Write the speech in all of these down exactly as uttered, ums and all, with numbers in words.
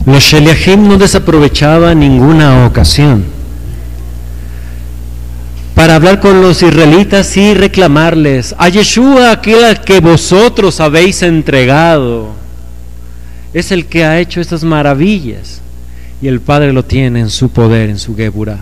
Los Sheliachim no desaprovechaban ninguna ocasión para hablar con los israelitas y reclamarles: a Yeshua, aquel al que vosotros habéis entregado, es el que ha hecho estas maravillas, y el Padre lo tiene en su poder, en su Geburah.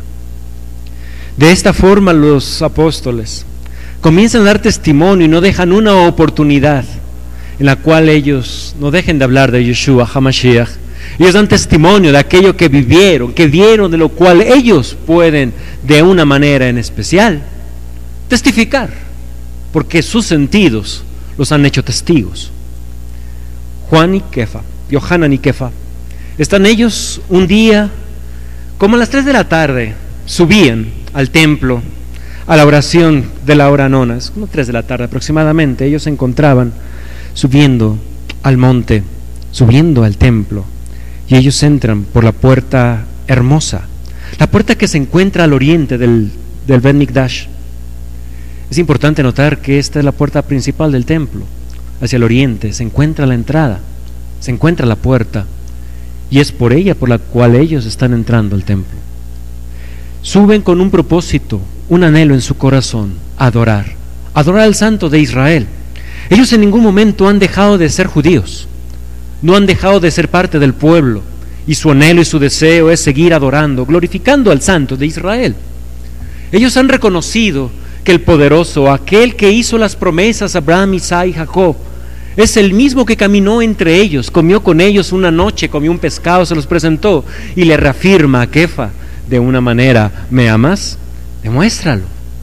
De esta forma los apóstoles comienzan a dar testimonio y no dejan una oportunidad en la cual ellos no dejen de hablar de Yeshua HaMashiach. Ellos dan testimonio de aquello que vivieron, que vieron, de lo cual ellos pueden de una manera en especial testificar, porque sus sentidos los han hecho testigos. Juan y Kefa, Yohanan y Kefa, están ellos un día, como a las tres de la tarde, subían al templo a la oración de la hora nona, es como tres de la tarde aproximadamente. Ellos se encontraban subiendo al monte, subiendo al templo, y ellos entran por la puerta hermosa, la puerta que se encuentra al oriente del, del Bet Mikdash. Es importante notar que esta es la puerta principal del templo. Hacia el oriente se encuentra la entrada, se encuentra la puerta, y es por ella por la cual ellos están entrando al templo. Suben con un propósito, un anhelo en su corazón: adorar, adorar al Santo de Israel. Ellos en ningún momento han dejado de ser judíos, no han dejado de ser parte del pueblo, y su anhelo y su deseo es seguir adorando, glorificando al Santo de Israel. Ellos han reconocido que el poderoso, aquel que hizo las promesas a Abraham, Isaac y Jacob, es el mismo que caminó entre ellos, comió con ellos una noche, comió un pescado, se los presentó, y le reafirma a Kefa de una manera: ¿me amas? Demuéstralo.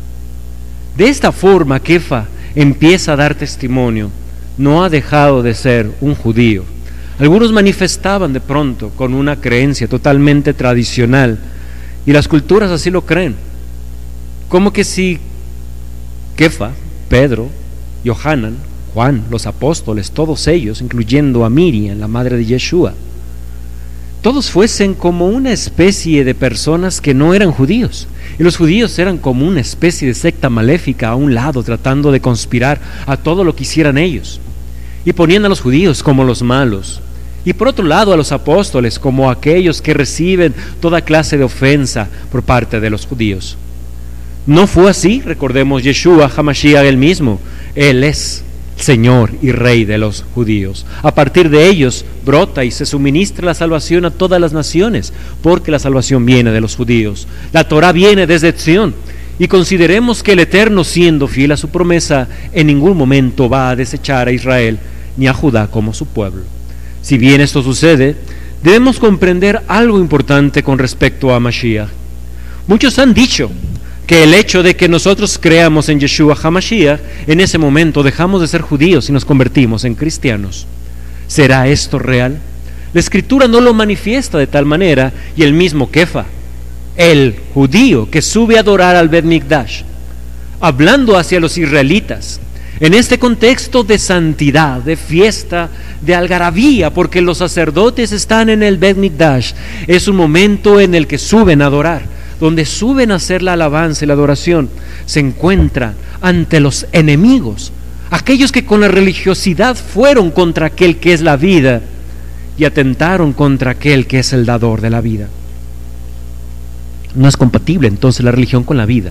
De esta forma Kefa empieza a dar testimonio. No ha dejado de ser un judío. Algunos manifestaban de pronto con una creencia totalmente tradicional, y las culturas así lo creen, como que si Kefa, Pedro, Yohanan, Juan, los apóstoles, todos ellos, incluyendo a Miriam, la madre de Yeshua, todos fuesen como una especie de personas que no eran judíos, y los judíos eran como una especie de secta maléfica a un lado, tratando de conspirar a todo lo que hicieran ellos, y ponían a los judíos como los malos, y por otro lado a los apóstoles como aquellos que reciben toda clase de ofensa por parte de los judíos. No fue así. Recordemos, Yeshua HaMashiach él mismo, él es Señor y Rey de los judíos. A partir de ellos brota y se suministra la salvación a todas las naciones, porque la salvación viene de los judíos. La Torah viene desde Sion, y consideremos que el Eterno, siendo fiel a su promesa, en ningún momento va a desechar a Israel ni a Judá como su pueblo. Si bien esto sucede, debemos comprender algo importante con respecto a Mashiach. Muchos han dicho que el hecho de que nosotros creamos en Yeshua HaMashiach, en ese momento dejamos de ser judíos y nos convertimos en cristianos. ¿Será esto real? La Escritura no lo manifiesta de tal manera, y el mismo Kefa, el judío que sube a adorar al Bet Mikdash, hablando hacia los israelitas, en este contexto de santidad, de fiesta, de algarabía, porque los sacerdotes están en el Bet Mikdash, es un momento en el que suben a adorar, donde suben a hacer la alabanza y la adoración, se encuentran ante los enemigos, aquellos que con la religiosidad fueron contra aquel que es la vida y atentaron contra aquel que es el dador de la vida. No es compatible entonces la religión con la vida.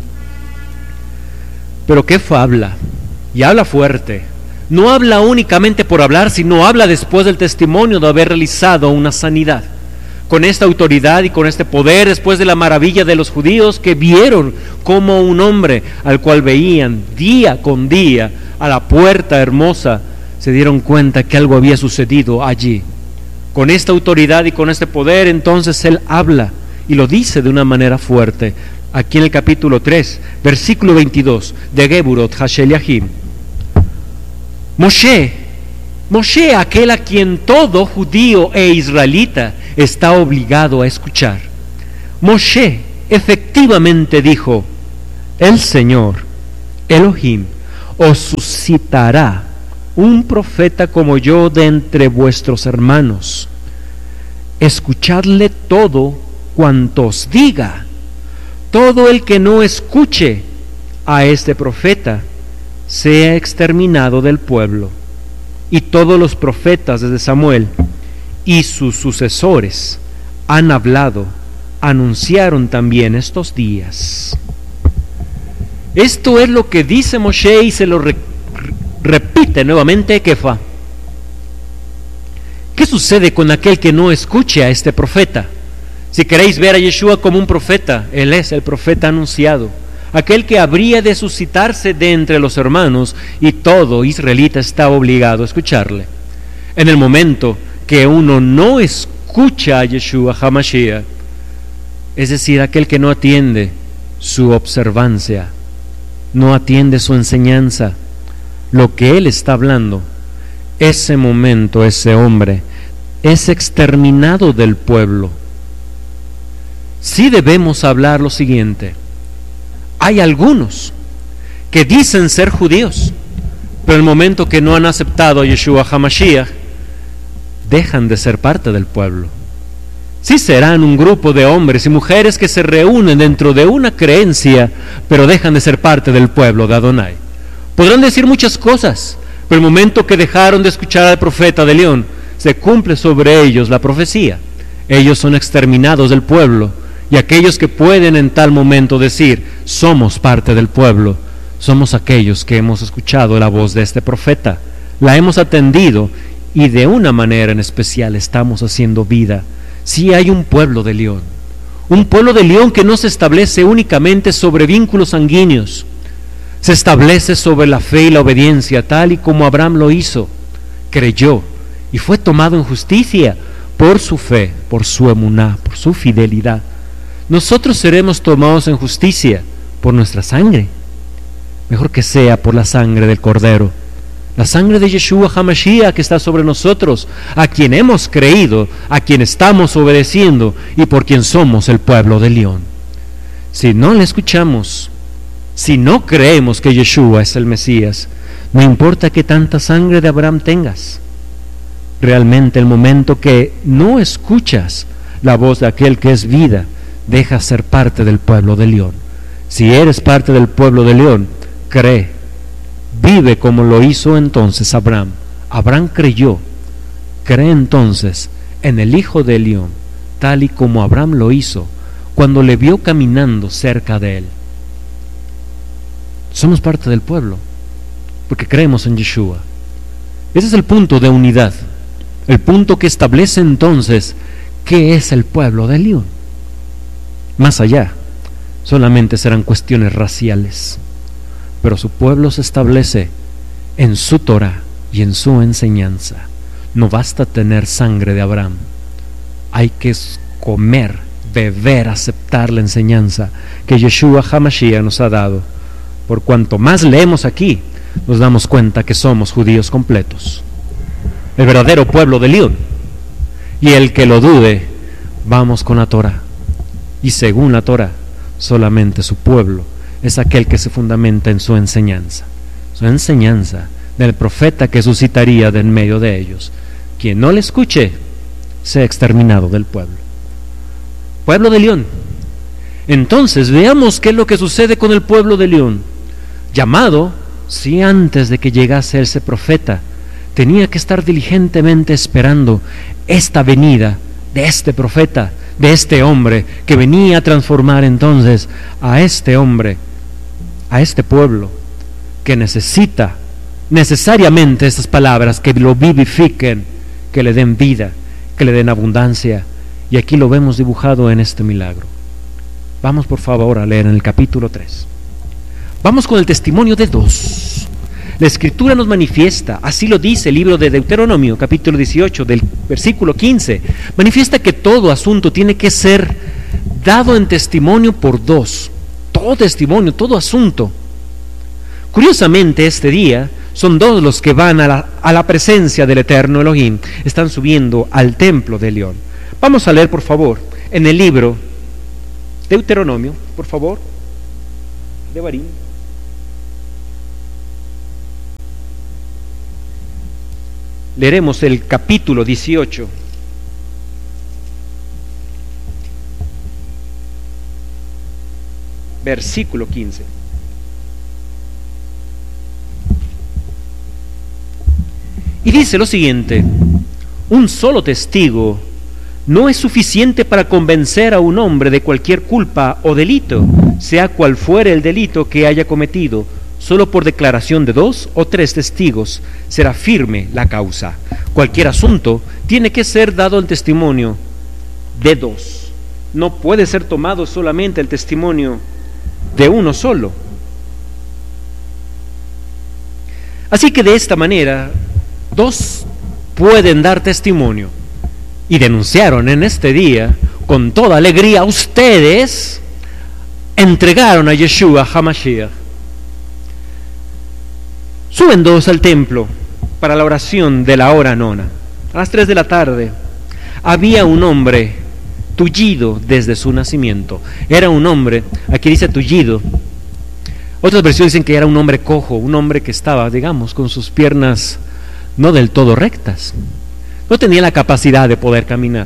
Pero Kefa habla, y habla fuerte. No habla únicamente por hablar, sino habla después del testimonio de haber realizado una sanidad. Con esta autoridad y con este poder, después de la maravilla de los judíos que vieron como un hombre al cual veían día con día a la puerta hermosa, se dieron cuenta que algo había sucedido allí. Con esta autoridad y con este poder, entonces él habla y lo dice de una manera fuerte. Aquí en el capítulo tres, versículo veintidós de Geburot HaSheliachim. Moshe, Moshe, aquel a quien todo judío e israelita está obligado a escuchar. Moshe efectivamente dijo: el Señor, Elohim, os suscitará un profeta como yo de entre vuestros hermanos. Escuchadle todo cuanto os diga. Todo el que no escuche a este profeta sea exterminado del pueblo. Y todos los profetas desde Samuel y sus sucesores han hablado, anunciaron también estos días. Esto es lo que dice Moshe y se lo re- repite nuevamente Kefa. ¿Qué sucede con aquel que no escuche a este profeta? Si queréis ver a Yeshua como un profeta, él es el profeta anunciado, aquel que habría de suscitarse de entre los hermanos, y todo israelita está obligado a escucharle. En el momento que uno no escucha a Yeshua HaMashiach, es decir, aquel que no atiende su observancia, no atiende su enseñanza, lo que él está hablando, ese momento, ese hombre es exterminado del pueblo. Sí debemos hablar lo siguiente: hay algunos que dicen ser judíos, pero el momento que no han aceptado a Yeshua HaMashiach, dejan de ser parte del pueblo. Sí serán un grupo de hombres y mujeres que se reúnen dentro de una creencia, pero dejan de ser parte del pueblo de Adonai. Podrán decir muchas cosas, pero el momento que dejaron de escuchar al profeta de León, se cumple sobre ellos la profecía. Ellos son exterminados del pueblo, y aquellos que pueden en tal momento decir, somos parte del pueblo, somos aquellos que hemos escuchado la voz de este profeta, la hemos atendido, y de una manera en especial estamos haciendo vida. Sí hay un pueblo de León, un pueblo de León que no se establece únicamente sobre vínculos sanguíneos, se establece sobre la fe y la obediencia, tal y como Abraham lo hizo, creyó y fue tomado en justicia por su fe, por su emuná, por su fidelidad. Nosotros seremos tomados en justicia por nuestra sangre, mejor que sea por la sangre del Cordero, la sangre de Yeshua HaMashiach que está sobre nosotros, a quien hemos creído, a quien estamos obedeciendo y por quien somos el pueblo de León. Si no le escuchamos, si no creemos que Yeshua es el Mesías, no importa que tanta sangre de Abraham tengas, realmente el momento que no escuchas la voz de aquel que es vida, dejas ser parte del pueblo de León. Si eres parte del pueblo de León, cree, vive como lo hizo entonces Abraham. Abraham creyó, cree entonces en el Hijo de León, tal y como Abraham lo hizo cuando le vio caminando cerca de él. Somos parte del pueblo porque creemos en Yeshua. Ese es el punto de unidad, el punto que establece entonces qué es el pueblo de León. Más allá, solamente serán cuestiones raciales, pero su pueblo se establece en su Torah y en su enseñanza. No basta tener sangre de Abraham, hay que comer, beber, aceptar la enseñanza que Yeshua HaMashiach nos ha dado. Por cuanto más leemos aquí, nos damos cuenta que somos judíos completos, el verdadero pueblo de León. Y el que lo dude, vamos con la Torah. Y según la Torah, solamente su pueblo es aquel que se fundamenta en su enseñanza, su enseñanza del profeta que suscitaría de en medio de ellos. Quien no le escuche, sea exterminado del pueblo. Pueblo de León. Entonces veamos qué es lo que sucede con el pueblo de León. Llamado, si antes de que llegase ese profeta, tenía que estar diligentemente esperando esta venida de este profeta, de este hombre que venía a transformar entonces a este hombre, a este pueblo que necesita necesariamente estas palabras que lo vivifiquen, que le den vida, que le den abundancia. Y aquí lo vemos dibujado en este milagro. Vamos por favor a leer en el capítulo tres. Vamos con el testimonio de dos. La Escritura nos manifiesta, así lo dice el libro de Deuteronomio, capítulo dieciocho, del versículo quince, manifiesta que todo asunto tiene que ser dado en testimonio por dos. Todo testimonio, todo asunto. Curiosamente, este día son dos los que van a la, a la presencia del eterno Elohim, están subiendo al templo de León. Vamos a leer, por favor, en el libro Deuteronomio, por favor, de Barín. Leeremos el capítulo dieciocho, versículo quince. Y dice lo siguiente: Un solo testigo no es suficiente para convencer a un hombre de cualquier culpa o delito, sea cual fuere el delito que haya cometido. Solo por declaración de dos o tres testigos será firme la causa. Cualquier asunto tiene que ser dado el testimonio de dos. No puede ser tomado solamente el testimonio de uno solo. Así que de esta manera, dos pueden dar testimonio. Y denunciaron en este día, con toda alegría, ustedes entregaron a Yeshua HaMashiach. Suben dos al templo para la oración de la hora nona. A las tres de la tarde había un hombre tullido desde su nacimiento. Era un hombre, aquí dice tullido. Otras versiones dicen que era un hombre cojo, un hombre que estaba, digamos, con sus piernas no del todo rectas. No tenía la capacidad de poder caminar.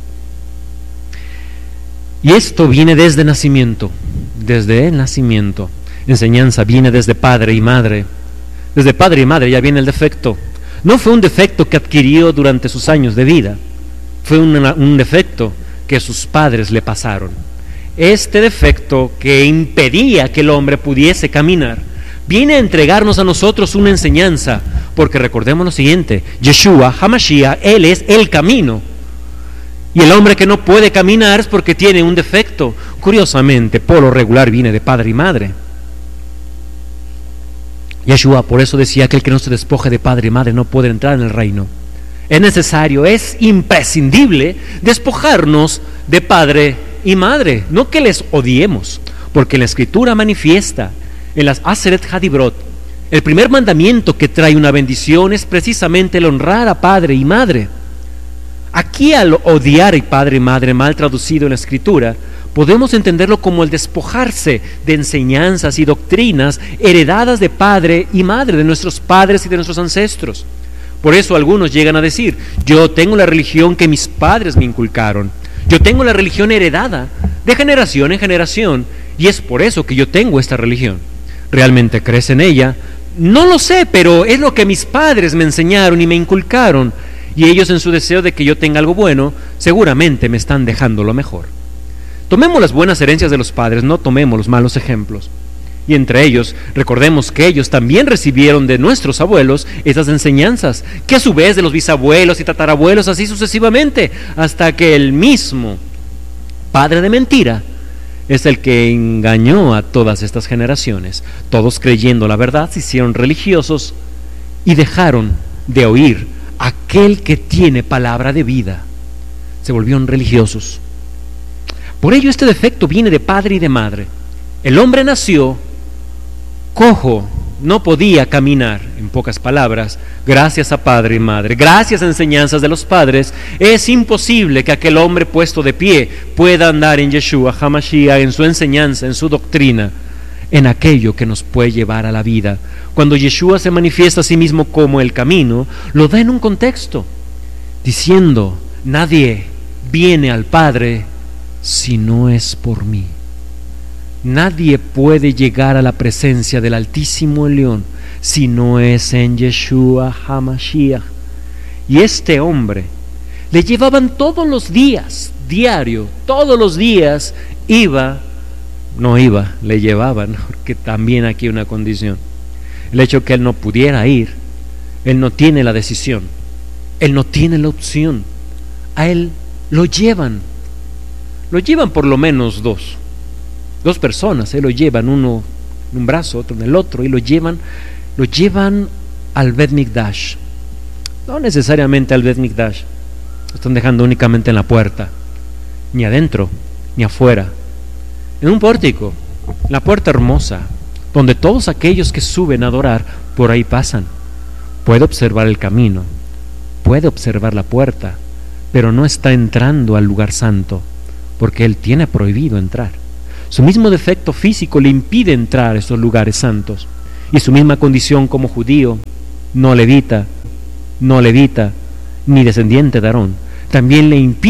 Y esto viene desde nacimiento, desde el nacimiento. Enseñanza viene desde padre y madre. Desde padre y madre ya viene el defecto. No fue un defecto que adquirió durante sus años de vida, fue una, un defecto que sus padres le pasaron. Este defecto que impedía que el hombre pudiese caminar, viene a entregarnos a nosotros una enseñanza, porque recordemos lo siguiente: Yeshua HaMashiach, Él es el camino. Y el hombre que no puede caminar es porque tiene un defecto. Curiosamente, por lo regular viene de padre y madre. Yeshua por eso decía que el que no se despoje de padre y madre no puede entrar en el reino. Es necesario, es imprescindible despojarnos de padre y madre, no que les odiemos, porque la Escritura manifiesta en las Aseret Hadibrot, el primer mandamiento que trae una bendición es precisamente el honrar a padre y madre. Aquí, al odiar a padre y madre, mal traducido en la Escritura, podemos entenderlo como el despojarse de enseñanzas y doctrinas heredadas de padre y madre, de nuestros padres y de nuestros ancestros. Por eso algunos llegan a decir: yo tengo la religión que mis padres me inculcaron, yo tengo la religión heredada de generación en generación, y es por eso que yo tengo esta religión. ¿Realmente crees en ella? No lo sé, pero es lo que mis padres me enseñaron y me inculcaron, y ellos, en su deseo de que yo tenga algo bueno, seguramente me están dejando lo mejor. Tomemos las buenas herencias de los padres, no tomemos los malos ejemplos. Y entre ellos, recordemos que ellos también recibieron de nuestros abuelos esas enseñanzas, que a su vez de los bisabuelos y tatarabuelos, así sucesivamente, hasta que el mismo padre de mentira es el que engañó a todas estas generaciones. Todos, creyendo la verdad, se hicieron religiosos y dejaron de oír a aquel que tiene palabra de vida. Se volvieron religiosos. Por ello este defecto viene de padre y de madre. El hombre nació cojo, no podía caminar. En pocas palabras, gracias a padre y madre, gracias a enseñanzas de los padres, es imposible que aquel hombre puesto de pie pueda andar en Yeshua HaMashiach, en su enseñanza, en su doctrina, en aquello que nos puede llevar a la vida. Cuando Yeshua se manifiesta a sí mismo como el camino, lo da en un contexto, diciendo: nadie viene al Padre si no es por mí. Nadie puede llegar a la presencia del Altísimo León si no es en Yeshua HaMashiach. Y este hombre le llevaban todos los días, diario, todos los días, iba, no iba, le llevaban, porque también aquí hay una condición. El hecho que él no pudiera ir, él no tiene la decisión, él no tiene la opción, a él lo llevan, lo llevan por lo menos dos. Dos personas, ¿eh? Lo llevan, uno en un brazo, otro en el otro, y lo llevan, lo llevan al Bet Mikdash. No necesariamente al Bet Mikdash, lo están dejando únicamente en la puerta, ni adentro, ni afuera, en un pórtico, la puerta hermosa, donde todos aquellos que suben a adorar, por ahí pasan. Puede observar el camino, puede observar la puerta, pero no está entrando al lugar santo, porque él tiene prohibido entrar. Su mismo defecto físico le impide entrar a esos lugares santos, y su misma condición como judío, no levita, no levita, ni descendiente de Aarón, también le impide